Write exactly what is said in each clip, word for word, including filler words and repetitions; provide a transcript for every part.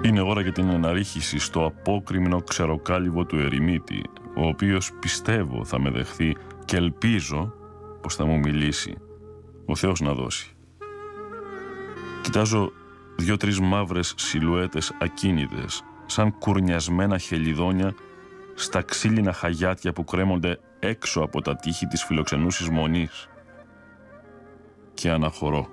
Είναι ώρα για την αναρρίχηση στο απόκρημνο ξεροκάλυβο του ερημίτη, ο οποίος πιστεύω θα με δεχθεί και ελπίζω πως θα μου μιλήσει. Ο Θεός να δώσει. Κοιτάζω δυο-τρεις μαύρες σιλουέτες ακίνητες, σαν κουρνιασμένα χελιδόνια στα ξύλινα χαγιάτια που κρέμονται έξω από τα τείχη της φιλοξενούσης μονής. Και αναχωρώ.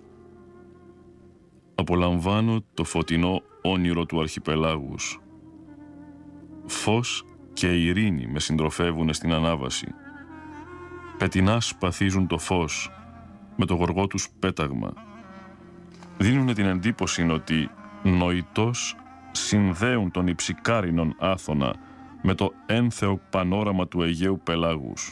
Απολαμβάνω το φωτεινό όνειρο του αρχιπελάγους. Φως και ειρήνη με συντροφεύουν στην ανάβαση. Πετεινά σπαθίζουν το φως με το γοργό τους πέταγμα. Δίνουν την εντύπωση ότι νοητός συνδέουν τον υψικάρινον Άθωνα με το ένθεο πανόραμα του Αιγαίου πελάγους.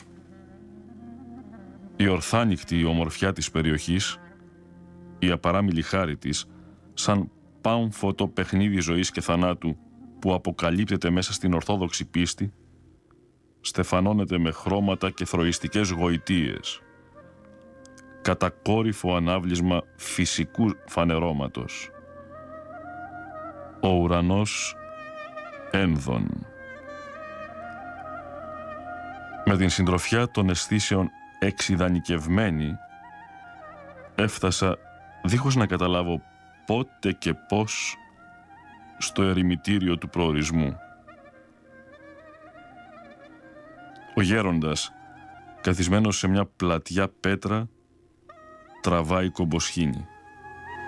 Η ορθάνυχτη ομορφιά της περιοχής, η απαράμιλη χάρη της, σαν πάμφωτο παιχνίδι ζωής και θανάτου που αποκαλύπτεται μέσα στην ορθόδοξη πίστη, στεφανώνεται με χρώματα και θροιστικές γοητείες, κατακόρυφο ανάβλισμα φυσικού φανερώματος. Ο ουρανός ένδον. Με την συντροφιά των αισθήσεων εξειδανικευμένη, έφτασα δίχως να καταλάβω πότε και πώς στο ερημιτήριο του προορισμού. Ο γέροντας, καθισμένος σε μια πλατιά πέτρα, τραβάει κομποσχήνη.